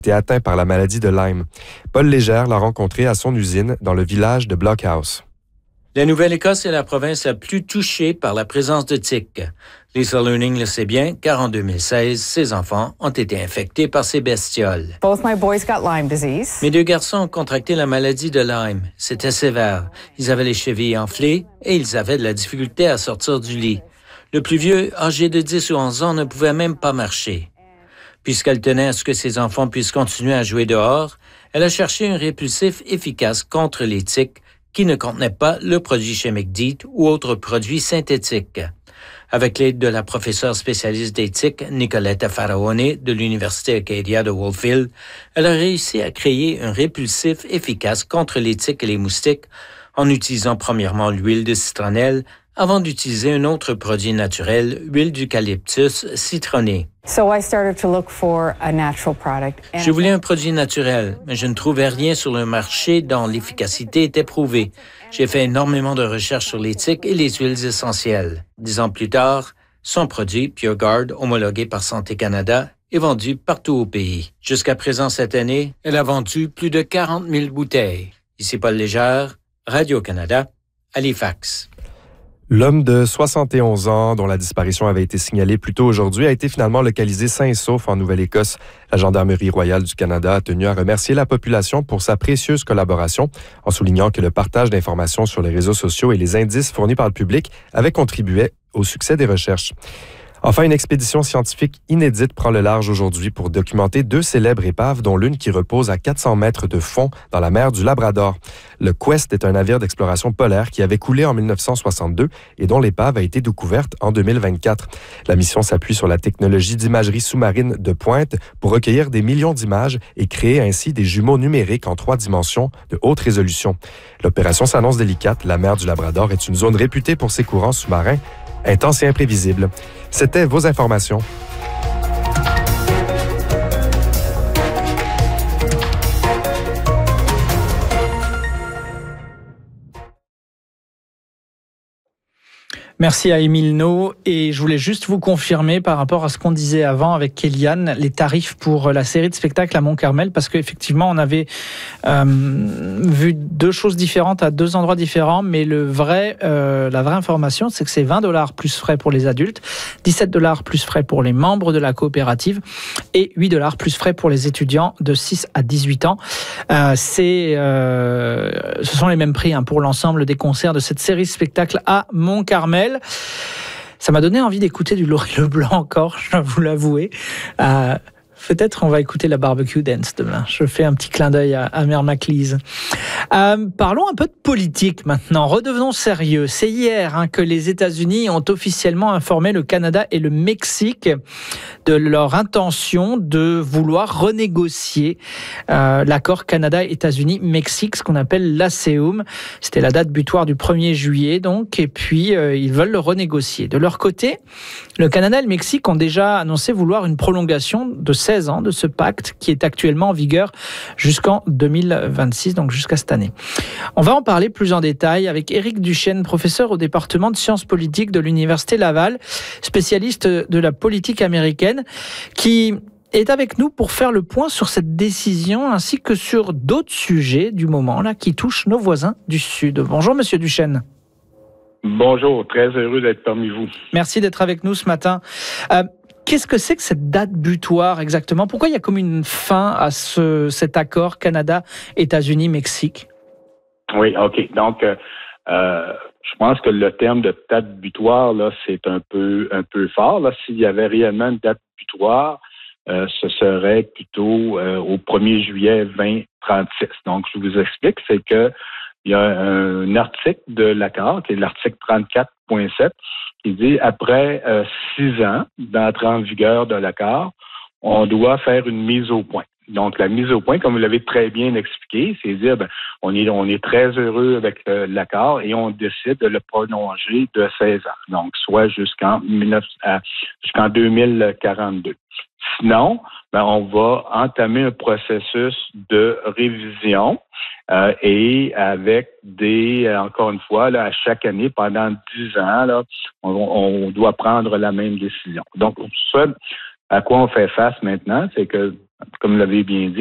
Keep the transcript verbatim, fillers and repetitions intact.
été atteint par la maladie de Lyme. Paul Légère l'a rencontré à son usine dans le village de Blockhouse. La Nouvelle-Écosse est la province la plus touchée par la présence de tiques. Lisa Learning le sait bien, car en deux mille seize, ses enfants ont été infectés par ces bestioles. Both my boys got Lyme disease. Mes deux garçons ont contracté la maladie de Lyme. C'était sévère. Ils avaient les chevilles enflées et ils avaient de la difficulté à sortir du lit. Le plus vieux, âgé de dix ou onze ans, ne pouvait même pas marcher. Puisqu'elle tenait à ce que ses enfants puissent continuer à jouer dehors, elle a cherché un répulsif efficace contre les tiques qui ne contenait pas le produit chimique D E E T ou autre produit synthétique. Avec l'aide de la professeure spécialiste des tiques, Nicoletta Faraone, de l'Université Acadia de Wolfville, elle a réussi à créer un répulsif efficace contre les tiques et les moustiques en utilisant premièrement l'huile de citronnelle avant d'utiliser un autre produit naturel, l'huile d'eucalyptus citronnée. So I started to look for a natural product. Je voulais un produit naturel, mais je ne trouvais rien sur le marché dont l'efficacité était prouvée. J'ai fait énormément de recherches sur les tiques et les huiles essentielles. Dix ans plus tard, son produit, PureGuard, homologué par Santé Canada, est vendu partout au pays. Jusqu'à présent cette année, elle a vendu plus de quarante mille bouteilles. Ici Paul Légère, Radio-Canada, Halifax. L'homme de soixante et onze ans, dont la disparition avait été signalée plus tôt aujourd'hui, a été finalement localisé sain et sauf en Nouvelle-Écosse. La Gendarmerie royale du Canada a tenu à remercier la population pour sa précieuse collaboration, en soulignant que le partage d'informations sur les réseaux sociaux et les indices fournis par le public avaient contribué au succès des recherches. Enfin, une expédition scientifique inédite prend le large aujourd'hui pour documenter deux célèbres épaves, dont l'une qui repose à quatre cents mètres de fond dans la mer du Labrador. Le Quest est un navire d'exploration polaire qui avait coulé en dix-neuf cent soixante-deux et dont l'épave a été découverte en deux mille vingt-quatre. La mission s'appuie sur la technologie d'imagerie sous-marine de pointe pour recueillir des millions d'images et créer ainsi des jumeaux numériques en trois dimensions de haute résolution. L'opération s'annonce délicate. La mer du Labrador est une zone réputée pour ses courants sous-marins intenses et imprévisibles. C'était vos informations. Merci à Émile No. Et je voulais juste vous confirmer par rapport à ce qu'on disait avant avec Kéliane, les tarifs pour la série de spectacles à Mont-Carmel, parce qu'effectivement, on avait euh, vu deux choses différentes à deux endroits différents, mais le vrai, euh, la vraie information, c'est que c'est vingt dollars plus frais pour les adultes, dix-sept dollars plus frais pour les membres de la coopérative et huit dollars plus frais pour les étudiants de six à dix-huit ans. Euh, c'est, euh, ce sont les mêmes prix hein, pour l'ensemble des concerts de cette série de spectacles à Mont-Carmel. Ça m'a donné envie d'écouter du Laurie Leblanc encore, je dois vous l'avouer. Euh, peut-être on va écouter la Barbecue Dance demain. Je fais un petit clin d'œil à, à Mère Maclise. Euh, parlons un peu de politique maintenant. Redevenons sérieux. C'est hier hein, que les États-Unis ont officiellement informé le Canada et le Mexique de leur intention de vouloir renégocier euh, l'accord Canada-États-Unis-Mexique, ce qu'on appelle l'A C E U M. C'était la date butoir du premier juillet, donc, et puis euh, ils veulent le renégocier. De leur côté, le Canada et le Mexique ont déjà annoncé vouloir une prolongation de seize ans de ce pacte qui est actuellement en vigueur jusqu'en deux mille vingt-six, donc jusqu'à cette année. On va en parler plus en détail avec Éric Duchesne, professeur au département de sciences politiques de l'Université Laval, spécialiste de la politique américaine, qui est avec nous pour faire le point sur cette décision ainsi que sur d'autres sujets du moment là qui touchent nos voisins du Sud. Bonjour Monsieur Duchesne. Bonjour, très heureux d'être parmi vous. Merci d'être avec nous ce matin. Euh, Qu'est-ce que c'est que cette date butoir exactement? Pourquoi il y a comme une fin à ce, cet accord Canada-États-Unis-Mexique? Oui, OK. Donc, euh, euh, je pense que le terme de date butoir, là, c'est un peu un peu fort. Là, s'il y avait réellement une date butoir, euh, ce serait plutôt euh, au premier juillet vingt trente-six. Donc, je vous explique, c'est que il y a un article de l'accord, qui est l'article trente-quatre point sept, qui dit après euh, six ans d'entrée en vigueur de l'accord, on doit faire une mise au point. Donc, la mise au point, comme vous l'avez très bien expliqué, c'est dire ben, on est on est très heureux avec euh, l'accord et on décide de le prolonger de seize ans, donc soit jusqu'en dix-neuf, euh, jusqu'en deux mille quarante-deux. Sinon, ben, on va entamer un processus de révision euh, et avec des, encore une fois, là, à chaque année, pendant dix ans, là, on, on doit prendre la même décision. Donc, ce à quoi on fait face maintenant, c'est que comme vous l'avez bien dit,